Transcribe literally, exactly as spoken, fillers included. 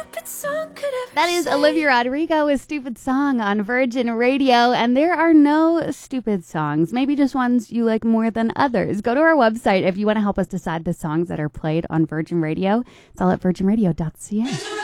stupid song could ever That is say. Olivia Rodrigo with Stupid Song on Virgin Radio. And there are no stupid songs, maybe just ones you like more than others. Go to our website if you want to help us decide the songs that are played on Virgin Radio. It's all at virgin radio dot c a.